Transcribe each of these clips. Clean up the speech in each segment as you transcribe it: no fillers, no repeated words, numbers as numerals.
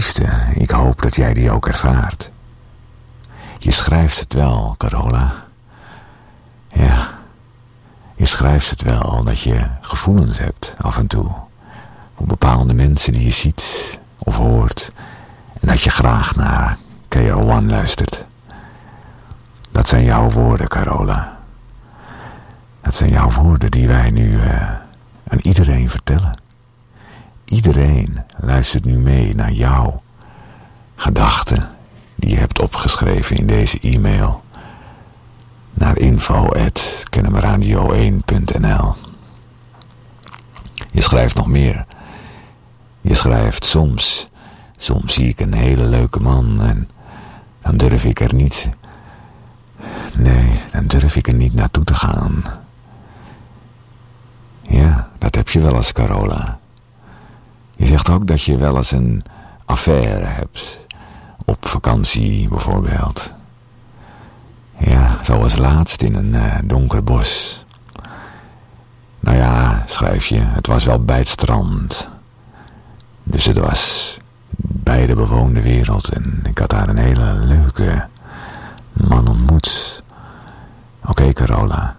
liefde, ik hoop dat jij die ook ervaart. Je schrijft het wel, Carola. Ja, je schrijft het wel dat je gevoelens hebt af en toe. Voor bepaalde mensen die je ziet of hoort. En dat je graag naar KRO1 luistert. Dat zijn jouw woorden, Carola. Dat zijn jouw woorden die wij nu aan iedereen vertellen. Iedereen luistert nu mee naar jouw gedachten die je hebt opgeschreven in deze e-mail naar info@kennemerradio1.nl. Je schrijft nog meer. Je schrijft soms zie ik een hele leuke man en dan durf ik er niet. Nee, dan durf ik er niet naartoe te gaan. Ja, dat heb je wel eens, Carola. Je zegt ook dat je wel eens een affaire hebt. Op vakantie bijvoorbeeld. Ja, zoals laatst in een donker bos. Nou ja, schrijf je, het was wel bij het strand. Dus het was bij de bewoonde wereld. En ik had daar een hele leuke man ontmoet. Oké, Carola.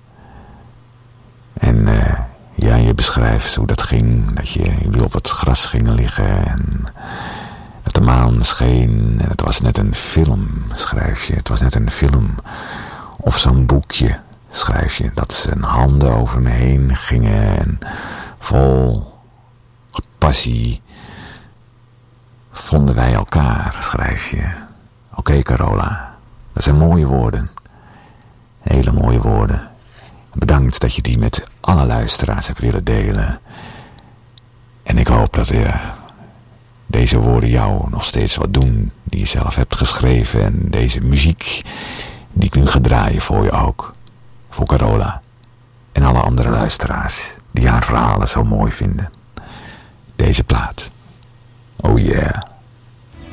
En ja, je beschrijft hoe dat ging. Dat jullie op het gras gingen liggen. En dat de maan scheen. En het was net een film, schrijf je. Het was net een film. Of zo'n boekje, schrijf je. Dat zijn handen over me heen gingen. En vol passie vonden wij elkaar, schrijf je. Oké, Carola. Dat zijn mooie woorden. Hele mooie woorden. Bedankt dat je die met alle luisteraars hebt willen delen. En ik hoop dat deze woorden jou nog steeds wat doen. Die je zelf hebt geschreven. En deze muziek die ik nu ga draaien voor je ook. Voor Carola. En alle andere luisteraars die haar verhalen zo mooi vinden. Deze plaat. Oh yeah.